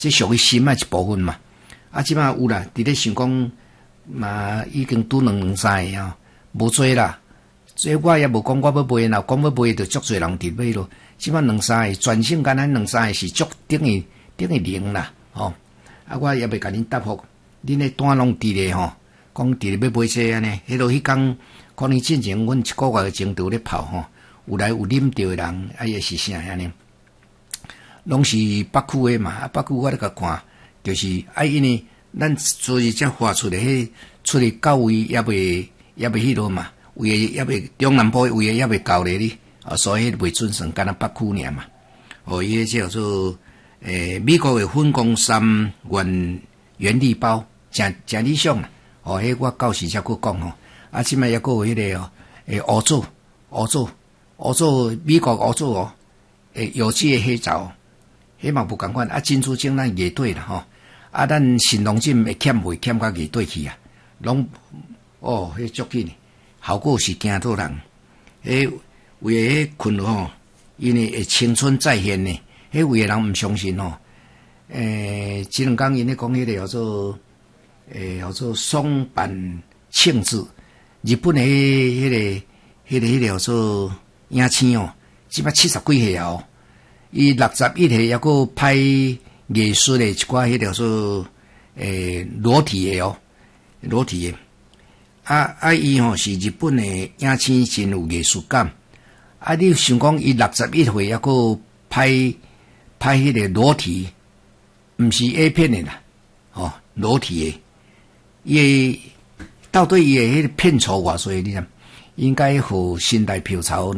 这属于心啊一部分嘛。啊，即摆有啦，伫咧想讲嘛，已经拄两三个啊，无做啦。所以我也无讲我要卖啦，讲要卖就足侪人伫买咯。即摆两三个，全省间咱两三个是足等于零啦，吼。啊，我也未甲恁答复，恁咧单拢伫咧吼，讲伫咧要买这安尼，迄落迄工可能之前阮一个月前头咧跑吼，有来有啉着诶人，啊也是啥安尼，拢是北区诶嘛，啊北区我咧甲看，就是因为咱所以才发出来迄出嚟到位也未迄落嘛，位也未中南部位也未到咧哩，啊所以未准算干那北区尔嘛，哦伊迄叫做。美国的粉光山原力包真理想啦，哦，迄我到时才去讲吼。啊，即摆也个有迄个哦，欧洲美国欧洲哦，有机的黑枣，迄嘛不共款。啊，珍珠精咱野对啦吼，啊，咱神农针会欠到野对去啊，拢哦，迄足紧，效果是惊到人。为迄困吼，因为会青春再现呢。迄位诶人毋相信吼，即两工因咧讲迄个叫做松坂庆子，日本诶迄个叫做影星哦，即摆70几岁哦，伊61岁还佫拍艺术诶一寡迄个叫做裸体诶哦，裸体诶，伊吼是日本诶影星，真有艺术感，啊你想讲伊61岁还佫拍迄个裸体，毋是 A 片的啦，哦，裸体的，伊到底伊的迄个片酬偌济？你看，应该互新台票钞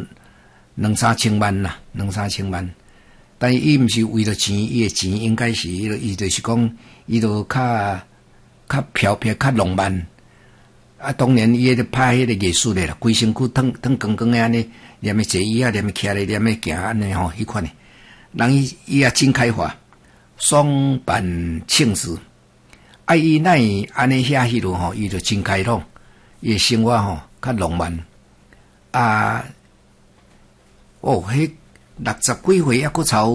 2-3千万啦，2-3千万。但是伊毋是为了钱，伊的钱应该是伊就是讲，伊就较飘撇、较浪漫。啊，当然伊咧拍迄个艺术的啦，规身躯腾光光的安尼，连个坐椅啊，连个徛咧，连个行安尼吼，迄款的。人伊也真开发，松坂庆子，啊伊那安尼遐迄落吼，伊就真开朗，伊生活吼较浪漫，啊，哦，迄60几岁抑佫超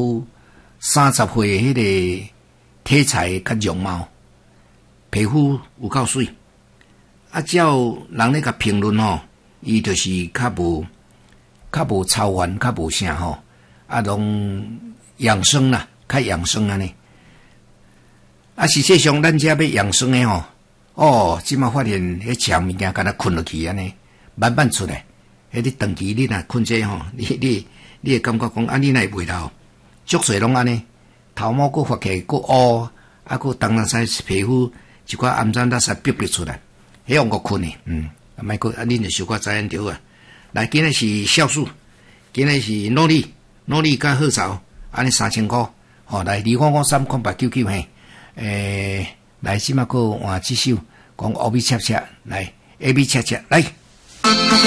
30岁迄个体材较容貌，皮肤有够水，啊，照人咧甲评论吼，伊就是较无超凡，较无啥吼。啊，拢养生啦，较养生安尼。啊，实际上咱遮要养生诶吼，哦，即马发现迄食物件，敢若困落去安尼，慢慢出来。迄你长期你若困这吼，你会感觉讲，啊，你若会袂老，足侪拢安尼，头毛佫发起佫乌，啊，佫当然使皮肤一寡暗沉垃圾逼出来，迄样个困诶，莫佫啊，恁就小可知影着啊。来，今日是酵素，今日是努力甲好潮，安尼3000块，吼来2553899嘿，来即马个换几首，讲乌米切来，A B 切来。